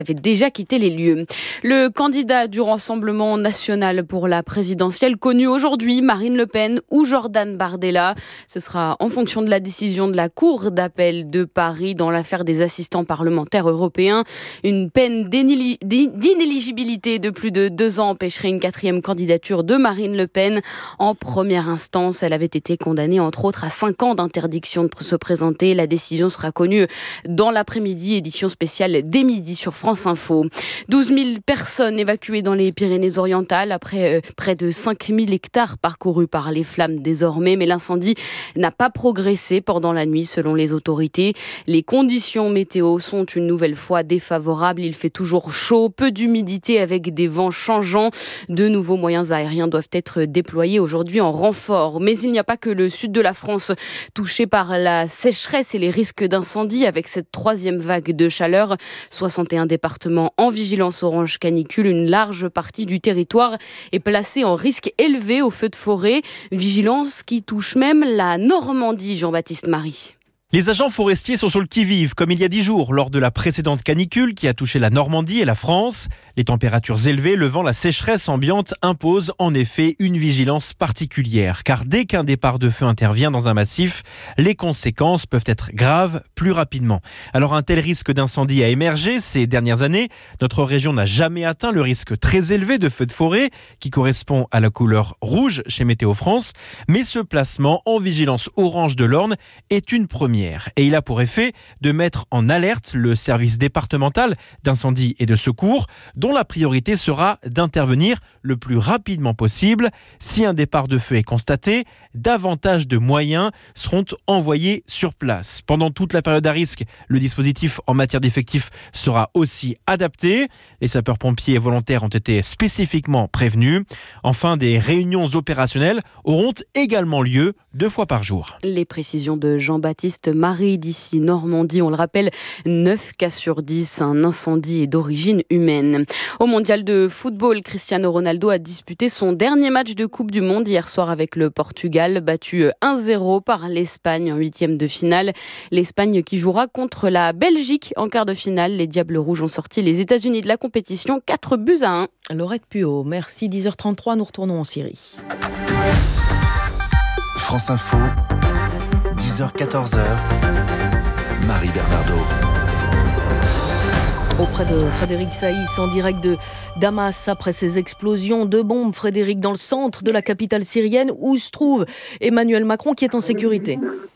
avait déjà quitté les lieux. Le candidat du Rassemblement national pour la présidentielle connu aujourd'hui, Marine Le Pen ou Jordan Bardella. Ce sera en fonction de la décision de la Cour d'appel de Paris dans l'affaire des assistants parlementaires européens. Une peine d'inéligibilité de plus de 2 ans empêcherait une 4e candidature de Marine Le Pen. En première instance, elle avait été condamnée entre autres à 5 ans d'interdiction de se présenter. La décision sera connue dans l'après-midi, édition spéciale dès midi sur France Info. 12 000 personnes évacuées dans les Pyrénées-Orientales après près de 5 000 hectares parcourus par les flammes désormais. Mais l'incendie n'a pas progressé pendant la nuit selon les autorités. Les conditions météo sont une nouvelle fois défavorables. Il fait toujours chaud, peu d'humidité avec des vents changeants. De nouveaux moyens aériens doivent être déployés aujourd'hui en renfort. Mais il n'y a pas que le sud de la France touché par la sécheresse et les risques d'incendie avec cette 3e vague de chaleur. 61 départements en vigilance orange canicule. Une large partie du territoire est placée en risque élevé au feu de forêt. Une vigilance qui touche même la Normandie, Jean-Baptiste Marie. Les agents forestiers sont sur le qui-vive, comme il y a 10 jours, lors de la précédente canicule qui a touché la Normandie et la France. Les températures élevées, le vent, la sécheresse ambiante imposent en effet une vigilance particulière. Car dès qu'un départ de feu intervient dans un massif, les conséquences peuvent être graves plus rapidement. Alors un tel risque d'incendie a émergé ces dernières années. Notre région n'a jamais atteint le risque très élevé de feu de forêt, qui correspond à la couleur rouge chez Météo France. Mais ce placement en vigilance orange de l'Orne est une première. Et il a pour effet de mettre en alerte le service départemental d'incendie et de secours, dont la priorité sera d'intervenir le plus rapidement possible. Si un départ de feu est constaté, davantage de moyens seront envoyés sur place. Pendant toute la période à risque, le dispositif en matière d'effectifs sera aussi adapté. Les sapeurs-pompiers volontaires ont été spécifiquement prévenus. Enfin, des réunions opérationnelles auront également lieu 2 fois par jour. Les précisions de Jean-Baptiste Marie d'ici Normandie. On le rappelle, 9 cas sur 10, un incendie est d'origine humaine. Au mondial de football, Cristiano Ronaldo a disputé son dernier match de Coupe du Monde hier soir avec le Portugal, battu 1-0 par l'Espagne en 8e de finale. L'Espagne qui jouera contre la Belgique en quart de finale. Les Diables Rouges ont sorti les États-Unis de la compétition 4-1. Laurette Puot, merci. 10h33, nous retournons en Syrie. France Info, 10h-14h, Marie Bernardo. Auprès de Frédéric Saïs, en direct de Damas, après ces explosions de bombes, Frédéric, dans le centre de la capitale syrienne, où se trouve Emmanuel Macron, qui est en sécurité.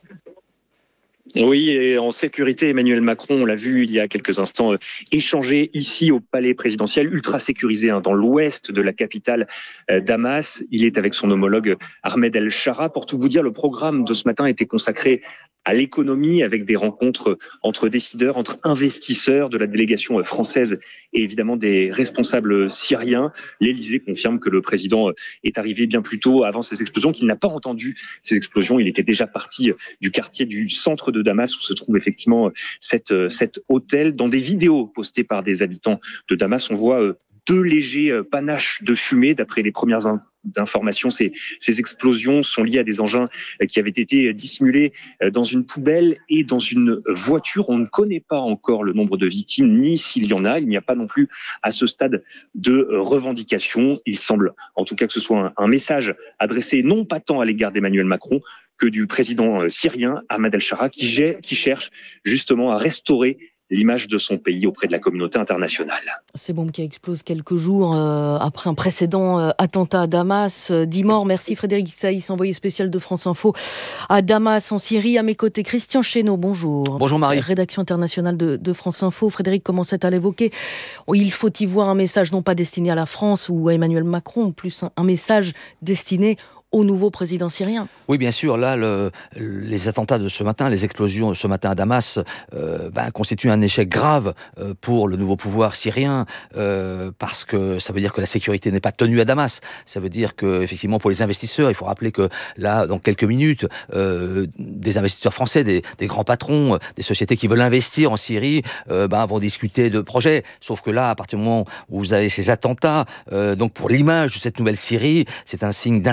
Oui, et en sécurité, Emmanuel Macron, on l'a vu il y a quelques instants, échanger ici au palais présidentiel, ultra sécurisé dans l'ouest de la capitale Damas. Il est avec son homologue Ahmed El-Shara. Pour tout vous dire, le programme de ce matin était consacré à l'économie, avec des rencontres entre décideurs, entre investisseurs de la délégation française et évidemment des responsables syriens. L'Élysée confirme que le président est arrivé bien plus tôt avant ces explosions, qu'il n'a pas entendu ces explosions. Il était déjà parti du quartier du centre de Damas où se trouve effectivement cet hôtel. Dans des vidéos postées par des habitants de Damas, on voit 2 légers panaches de fumée. D'après les premières informations, ces explosions sont liées à des engins qui avaient été dissimulés dans une poubelle et dans une voiture. On ne connaît pas encore le nombre de victimes, ni s'il y en a. Il n'y a pas non plus à ce stade de revendication. Il semble en tout cas que ce soit un message adressé non pas tant à l'égard d'Emmanuel Macron que du président syrien Ahmed El-Shara qui cherche justement à restaurer l'image de son pays auprès de la communauté internationale. Ces bombes qui explosent quelques jours après un précédent attentat à Damas. 10 morts. Merci Frédéric Saïs, envoyé spécial de France Info à Damas, en Syrie. À mes côtés, Christian Chesneau, bonjour. Bonjour Marie. Rédaction internationale de France Info. Frédéric commençait à l'évoquer. Il faut y voir un message non pas destiné à la France ou à Emmanuel Macron, plus un message destiné au nouveau président syrien. Oui, bien sûr. Là, les attentats de ce matin, les explosions de ce matin à Damas, constituent un échec grave pour le nouveau pouvoir syrien, parce que ça veut dire que la sécurité n'est pas tenue à Damas. Ça veut dire que, effectivement, pour les investisseurs, il faut rappeler que là, dans quelques minutes, des investisseurs français, des grands patrons, des sociétés qui veulent investir en Syrie, vont discuter de projets. Sauf que là, à partir du moment où vous avez ces attentats, donc pour l'image de cette nouvelle Syrie, c'est un signe d'instabilité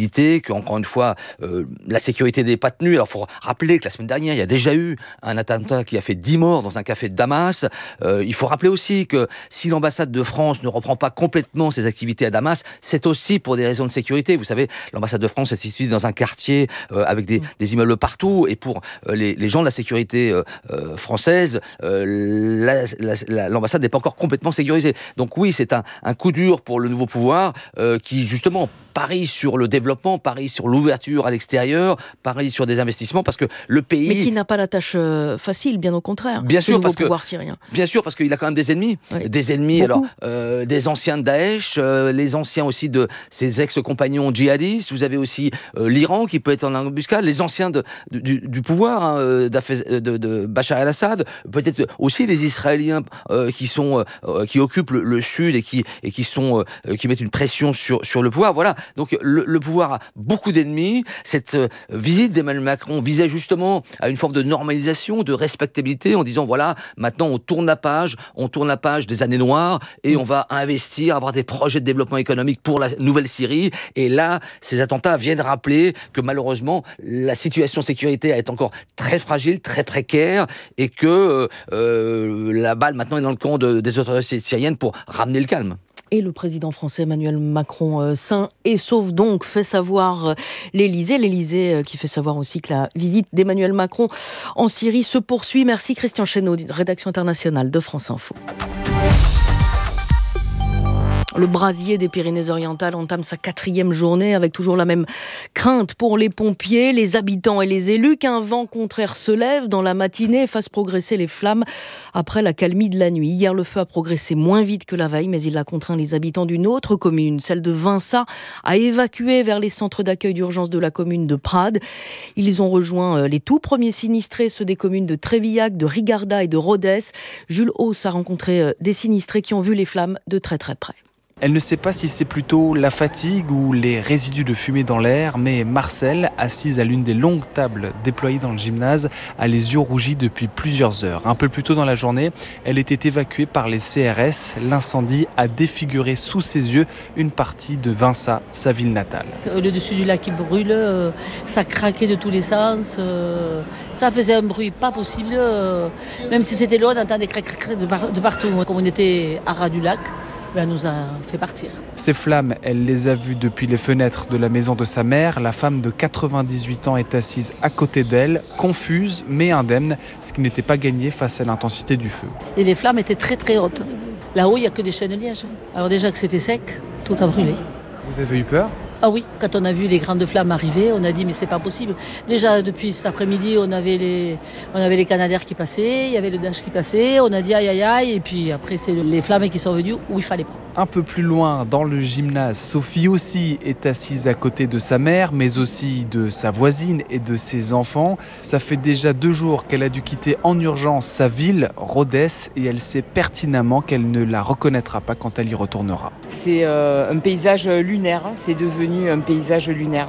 visibilité, qu'encore une fois, la sécurité n'est pas tenue. Alors, il faut rappeler que la semaine dernière, il y a déjà eu un attentat qui a fait 10 morts dans un café de Damas. Il faut rappeler aussi que si l'ambassade de France ne reprend pas complètement ses activités à Damas, c'est aussi pour des raisons de sécurité. Vous savez, l'ambassade de France est située dans un quartier avec des immeubles partout, et pour les gens de la sécurité française, l'ambassade n'est pas encore complètement sécurisée. Donc oui, c'est un coup dur pour le nouveau pouvoir qui justement parie sur le développement, parie sur l'ouverture à l'extérieur, parie sur des investissements, parce que le pays... Mais qui n'a pas la tâche facile, bien au contraire. Bien sûr, parce qu'il a quand même des ennemis. Oui. Des ennemis, Beaucoup. alors des anciens de Daesh, les anciens aussi de ses ex-compagnons djihadistes. Vous avez aussi l'Iran qui peut être en embuscade, les anciens du pouvoir de Bachar el-Assad, peut-être aussi les Israéliens qui occupent le sud et qui mettent une pression sur le pouvoir. Voilà. Donc le pouvoir a beaucoup d'ennemis. Cette visite d'Emmanuel Macron visait justement à une forme de normalisation, de respectabilité, en disant voilà, maintenant on tourne la page des années noires et on va investir, avoir des projets de développement économique pour la nouvelle Syrie. Et là, ces attentats viennent rappeler que malheureusement la situation sécuritaire est encore très fragile, très précaire, et que la balle maintenant est dans le camp des autorités syriennes pour ramener le calme. Et le président français Emmanuel Macron, sain et sauf donc, fait savoir l'Élysée. L'Élysée qui fait savoir aussi que la visite d'Emmanuel Macron en Syrie se poursuit. Merci Christian Chesneau, rédaction internationale de France Info. Le brasier des Pyrénées-Orientales entame sa 4e journée avec toujours la même crainte pour les pompiers, les habitants et les élus qu'un vent contraire se lève dans la matinée et fasse progresser les flammes après l'accalmie de la nuit. Hier, le feu a progressé moins vite que la veille, mais il a contraint les habitants d'une autre commune, celle de Vinça, à évacuer vers les centres d'accueil d'urgence de la commune de Prades. Ils ont rejoint les tout premiers sinistrés, ceux des communes de Trévillac, de Rigarda et de Rodez. Jules Hauss a rencontré des sinistrés qui ont vu les flammes de très très près. Elle ne sait pas si c'est plutôt la fatigue ou les résidus de fumée dans l'air, mais Marcel, assise à l'une des longues tables déployées dans le gymnase, a les yeux rougis depuis plusieurs heures. Un peu plus tôt dans la journée, elle était évacuée par les CRS. L'incendie a défiguré sous ses yeux une partie de Vinça, sa ville natale. Le dessus du lac qui brûle, ça craquait de tous les sens, ça faisait un bruit pas possible. Même si c'était loin, on entendait des crac de partout. Comme on était à ras du lac, elle nous a fait partir. Ces flammes, elle les a vues depuis les fenêtres de la maison de sa mère. La femme de 98 ans est assise à côté d'elle, confuse mais indemne, ce qui n'était pas gagné face à l'intensité du feu. Et les flammes étaient très très hautes. Là-haut, il n'y a que des chaînes de liège. Alors déjà que c'était sec, tout a brûlé. Vous avez eu peur ? Ah oui, quand on a vu les grandes flammes arriver, on a dit mais c'est pas possible. Déjà depuis cet après-midi, on avait les Canadair qui passaient, il y avait le Dash qui passait, on a dit aïe aïe aïe, et puis après c'est les flammes qui sont venues où il fallait pas. Un peu plus loin, dans le gymnase, Sophie aussi est assise à côté de sa mère, mais aussi de sa voisine et de ses enfants. Ça fait déjà 2 jours qu'elle a dû quitter en urgence sa ville, Rodez, et elle sait pertinemment qu'elle ne la reconnaîtra pas quand elle y retournera. C'est un paysage lunaire, c'est devenu un paysage lunaire.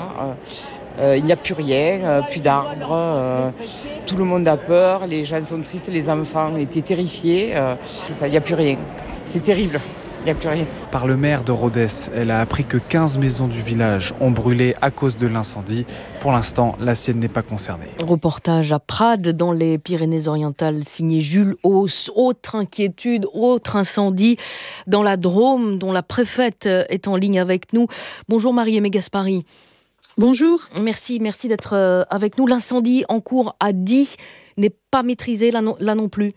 Il n'y a plus rien, plus d'arbres, tout le monde a peur, les gens sont tristes, les enfants étaient terrifiés. Il n'y a plus rien, c'est terrible. Il n'y a plus rien. Par le maire de Rodez, elle a appris que 15 maisons du village ont brûlé à cause de l'incendie. Pour l'instant, la sienne n'est pas concernée. Reportage à Prades, dans les Pyrénées-Orientales, signé Jules Hauss. Autre inquiétude, autre incendie dans la Drôme, dont la préfète est en ligne avec nous. Bonjour Marie-Aimée Gaspari. Bonjour. Merci d'être avec nous. L'incendie en cours à Die n'est pas maîtrisé là non plus.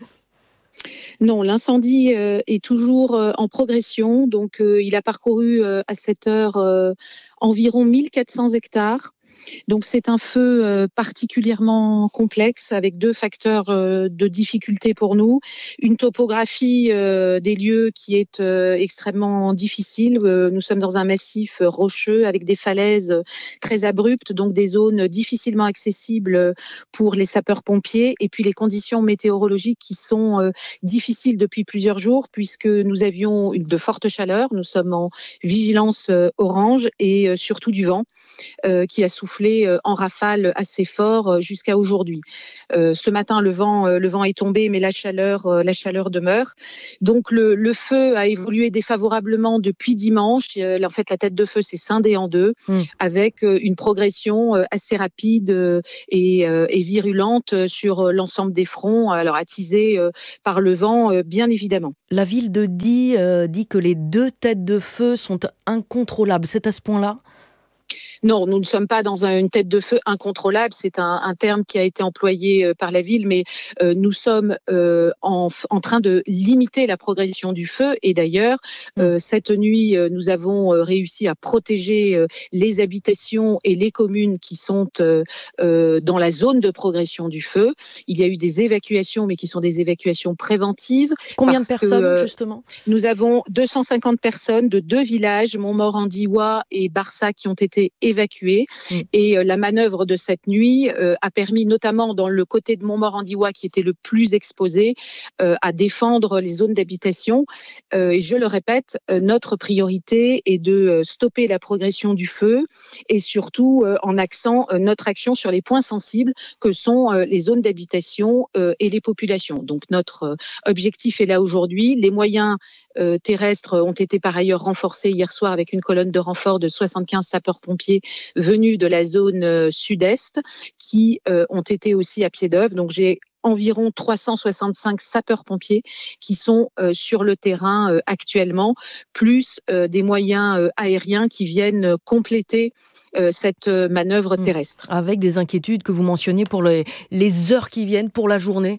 Non, l'incendie est toujours en progression. Donc, il a parcouru à cette heure environ 1400 hectares. Donc, c'est un feu particulièrement complexe avec 2 facteurs de difficulté pour nous. Une topographie des lieux qui est extrêmement difficile. Nous sommes dans un massif rocheux avec des falaises très abruptes, donc des zones difficilement accessibles pour les sapeurs-pompiers. Et puis, les conditions météorologiques qui sont difficiles depuis plusieurs jours puisque nous avions de fortes chaleurs. Nous sommes en vigilance orange et surtout du vent qui a soufflé en rafale assez fort jusqu'à aujourd'hui. Ce matin, le vent est tombé, mais la chaleur demeure. Donc le feu a évolué défavorablement depuis dimanche. En fait, la tête de feu s'est scindée en deux, avec une progression assez rapide et virulente sur l'ensemble des fronts, alors attisée par le vent, bien évidemment. La ville de Die dit que les 2 têtes de feu sont incontrôlables. C'est à ce point-là ? Non, nous ne sommes pas dans une tête de feu incontrôlable. C'est un terme qui a été employé par la ville, mais nous sommes en train de limiter la progression du feu. Et d'ailleurs, cette nuit, nous avons réussi à protéger les habitations et les communes qui sont dans la zone de progression du feu. Il y a eu des évacuations, mais qui sont des évacuations préventives. Combien de personnes, justement ? Nous avons 250 personnes de 2 villages, Montmort-en-Diois et Barsac, qui ont été évacués. Et la manœuvre de cette nuit a permis, notamment dans le côté de Montmort-en-Diois, qui était le plus exposé, à défendre les zones d'habitation. Et je le répète, notre priorité est de stopper la progression du feu et surtout en axant notre action sur les points sensibles que sont les zones d'habitation et les populations. Donc notre objectif est là aujourd'hui. Les moyens terrestres ont été par ailleurs renforcés hier soir avec une colonne de renfort de 75 sapeurs-pompiers venus de la zone sud-est qui ont été aussi à pied d'œuvre. Donc j'ai environ 365 sapeurs-pompiers qui sont sur le terrain actuellement, plus des moyens aériens qui viennent compléter cette manœuvre terrestre. Avec des inquiétudes que vous mentionniez pour les heures qui viennent, pour la journée.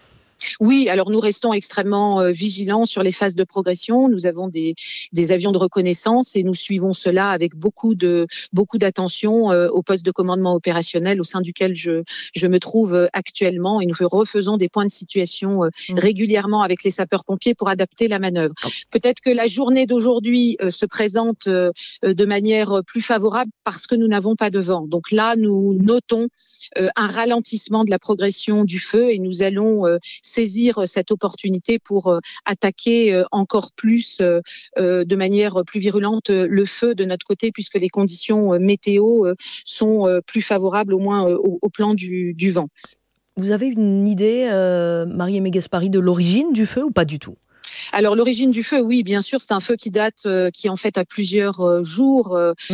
Oui, alors nous restons extrêmement vigilants sur les phases de progression. Nous avons des avions de reconnaissance et nous suivons cela avec beaucoup d'attention au poste de commandement opérationnel au sein duquel je me trouve actuellement. Et nous refaisons des points de situation régulièrement avec les sapeurs-pompiers pour adapter la manœuvre. Peut-être que la journée d'aujourd'hui se présente de manière plus favorable parce que nous n'avons pas de vent. Donc là, nous notons un ralentissement de la progression du feu et nous allons saisir cette opportunité pour attaquer encore plus, de manière plus virulente, le feu de notre côté, puisque les conditions météo sont plus favorables, au moins au plan du vent. Vous avez une idée, Marie-Aimée Gaspari, de l'origine du feu ou pas du tout ? Alors l'origine du feu, oui, bien sûr, c'est un feu qui date, qui en fait a plusieurs jours,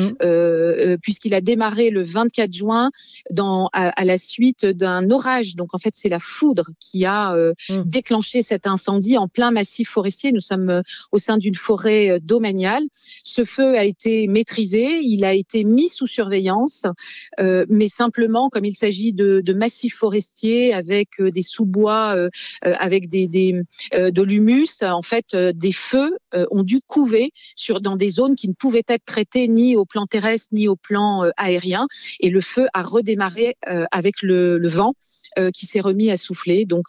puisqu'il a démarré le 24 juin à la suite d'un orage. Donc en fait, c'est la foudre qui a déclenché cet incendie en plein massif forestier. Nous sommes au sein d'une forêt domaniale. Ce feu a été maîtrisé, il a été mis sous surveillance, mais simplement, comme il s'agit de massifs forestiers avec des sous-bois, avec de l'humus, en fait, des feux ont dû couver dans des zones qui ne pouvaient être traitées ni au plan terrestre ni au plan aérien. Et le feu a redémarré avec le vent qui s'est remis à souffler. Donc,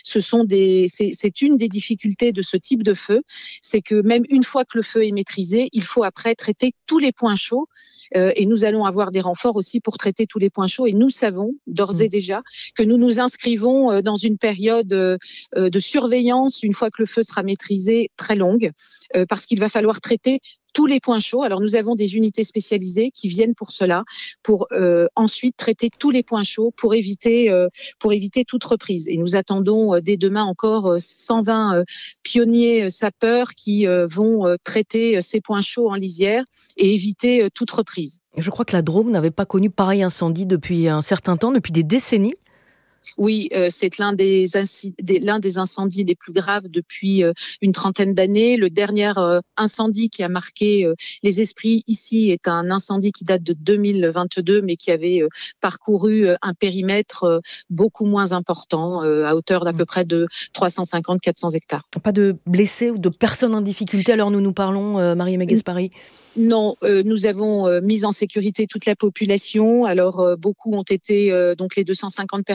c'est une des difficultés de ce type de feu, c'est que même une fois que le feu est maîtrisé, il faut après traiter tous les points chauds. Et nous allons avoir des renforts aussi pour traiter tous les points chauds. Et nous savons d'ores et déjà que nous nous inscrivons dans une période de surveillance une fois que le feu sera maîtrisé, très longue, parce qu'il va falloir traiter tous les points chauds. Alors nous avons des unités spécialisées qui viennent pour cela, pour ensuite traiter tous les points chauds pour éviter toute reprise. Et nous attendons dès demain encore 120 pionniers sapeurs qui vont traiter ces points chauds en lisière et éviter toute reprise. Je crois que la Drôme n'avait pas connu pareil incendie depuis un certain temps, depuis des décennies. Oui, c'est l'un des incendies les plus graves depuis une trentaine d'années. Le dernier incendie qui a marqué les esprits ici est un incendie qui date de 2022, mais qui avait parcouru un périmètre beaucoup moins important, à hauteur d'à peu près de 350-400 hectares. Pas de blessés ou de personnes en difficulté alors nous parlons, Marie-Aimée Gaspari? Non, nous avons mis en sécurité toute la population. Alors beaucoup ont été, donc les 250 personnes que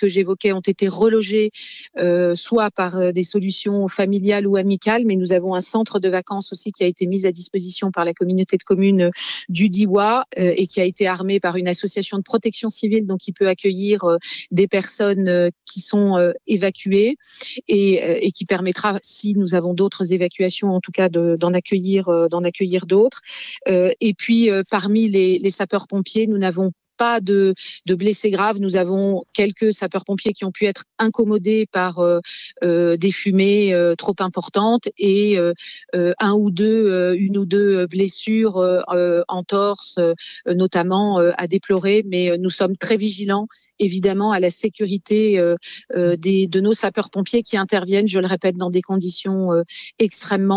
que j'évoquais ont été relogés soit par des solutions familiales ou amicales, mais nous avons un centre de vacances aussi qui a été mis à disposition par la communauté de communes du Diois et qui a été armé par une association de protection civile, donc qui peut accueillir des personnes qui sont évacuées et qui permettra, si nous avons d'autres évacuations, en tout cas d'en accueillir d'autres. Et puis parmi les sapeurs-pompiers, nous n'avons pas de blessés graves. Nous avons quelques sapeurs-pompiers qui ont pu être incommodés par des fumées trop importantes et une ou deux blessures en torse, notamment à déplorer. Mais nous sommes très vigilants, évidemment, à la sécurité de nos sapeurs-pompiers qui interviennent, je le répète, dans des conditions extrêmement